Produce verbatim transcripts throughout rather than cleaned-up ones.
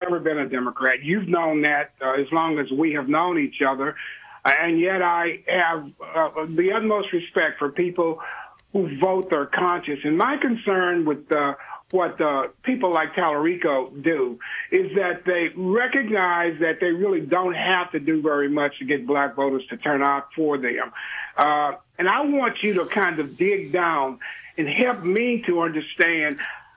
never been a Democrat. You've known that uh, as long as we have known each other. Uh, and yet I have uh, the utmost respect for people who vote their conscience. And my concern with uh, what uh, people like Tallarico do is that they recognize that they really don't have to do very much to get black voters to turn out for them. Uh, and I want you to kind of dig down and help me to understand,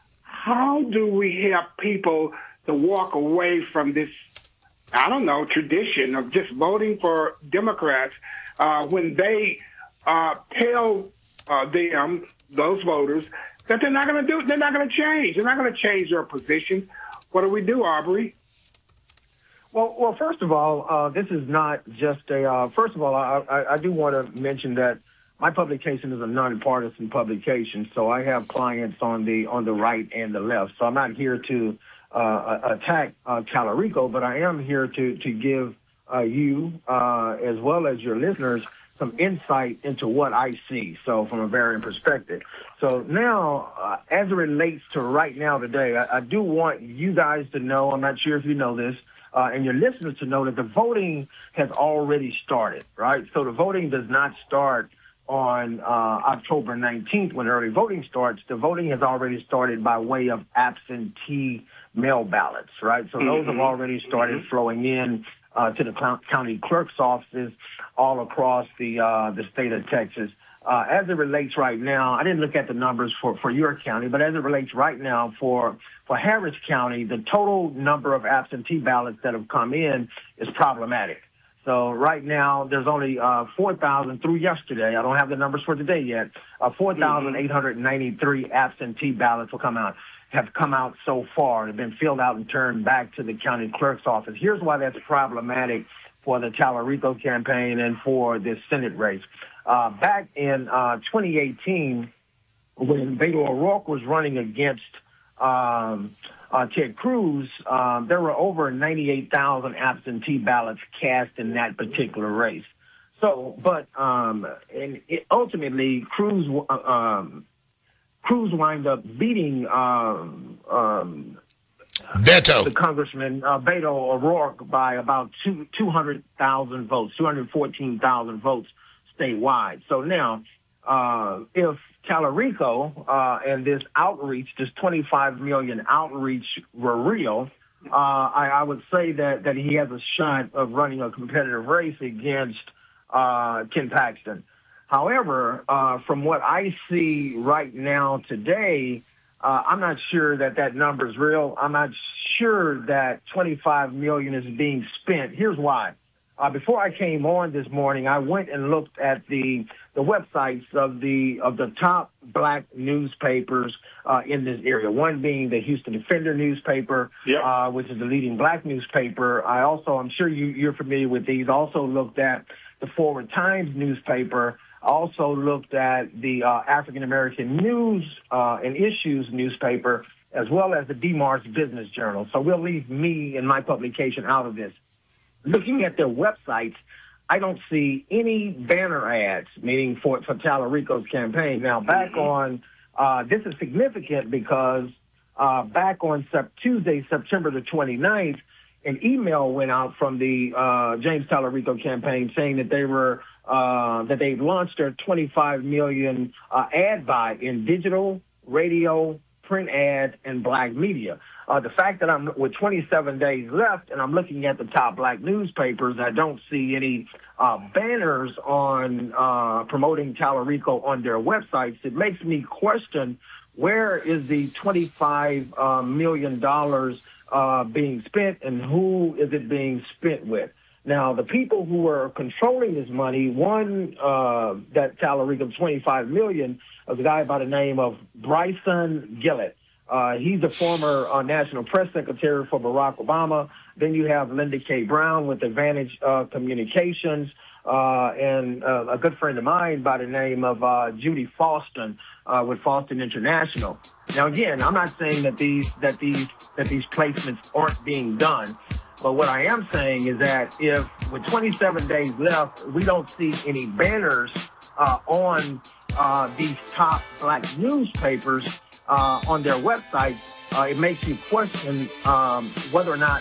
how do we help people to walk away from this, I don't know, tradition of just voting for Democrats uh, when they uh, tell uh, them, those voters, that they're not going to do, they're not going to change. They're not going to change their position. What do we do, Aubrey? Well, well, first of all, uh, this is not just a. Uh, first of all, I, I, I do want to mention that my publication is a nonpartisan publication, so I have clients on the on the right and the left. So I'm not here to uh, attack uh, Tallarico, but I am here to to give uh, you uh, as well as your listeners some insight into what I see. So from a varying perspective. So now, uh, as it relates to right now today, I, I do want you guys to know. I'm not sure if you know this. Uh, and your listeners to know that the voting has already started, right? So the voting does not start on uh, October nineteenth when early voting starts. The voting has already started by way of absentee mail ballots, right? So mm-hmm. those have already started mm-hmm. flowing in uh, to the cl- county clerk's offices all across the uh, the state of Texas. Uh, as it relates right now, I didn't look at the numbers for, for your county, but as it relates right now for for Harris County, the total number of absentee ballots that have come in is problematic. So right now, there's only uh, four thousand through yesterday. I don't have the numbers for today yet. Uh, four thousand eight hundred ninety-three absentee ballots will come out, have come out so far. They've been filled out and turned back to the county clerk's office. Here's why that's problematic for the Tallarico campaign and for this Senate race. Uh, back in uh, twenty eighteen, when Beto O'Rourke was running against um, uh, Ted Cruz, um, there were over ninety-eight thousand absentee ballots cast in that particular race. So, but um, and it, ultimately, Cruz uh, um, Cruz wound up beating um, um, Beto, the Congressman uh, Beto O'Rourke by about two two hundred thousand votes, two hundred fourteen thousand votes statewide. So now, uh, if Tallarico uh, and this outreach, this twenty-five million outreach were real, uh, I, I would say that, that he has a shot of running a competitive race against uh, Ken Paxton. However, uh, from what I see right now today, uh, I'm not sure that that number is real. I'm not sure that twenty-five million is being spent. Here's why. Uh, before I came on this morning, I went and looked at the the websites of the of the top black newspapers uh, in this area. One being the Houston Defender newspaper, yep. uh, which is the leading black newspaper. I also, I'm sure you, you're familiar with these. Also looked at the Forward Times newspaper. Also looked at the uh, African American News uh, and Issues newspaper, as well as the D-Mars Business Journal. So we'll leave me and my publication out of this. Looking at their websites, I don't see any banner ads, meaning for, for Tallarico's campaign. Now, back mm-hmm. on, uh, this is significant because uh, back on sep- Tuesday, September the twenty-ninth, an email went out from the uh, James Tallarico campaign saying that they were uh, that they launched their twenty-five million uh, ad buy in digital, radio, print ad, and black media. Uh, the fact that I'm with twenty-seven days left and I'm looking at the top black newspapers, I don't see any uh, banners on uh, promoting Tallarico on their websites. It makes me question, where is the twenty-five uh, million dollars uh, being spent and who is it being spent with? Now, the people who are controlling this money, one, uh, that Tallarico twenty-five million dollars, a guy by the name of Bryson Gillett. Uh, he's the former uh, national press secretary for Barack Obama. Then you have Linda K. Brown with Advantage uh, Communications, uh, and uh, a good friend of mine by the name of uh, Judy Faustin uh, with Faustin International. Now, again, I'm not saying that these that these that these placements aren't being done, but what I am saying is that if with twenty-seven days left, we don't see any banners uh, on uh, these top black newspapers. Uh, on their website, uh, it makes you question um, whether or not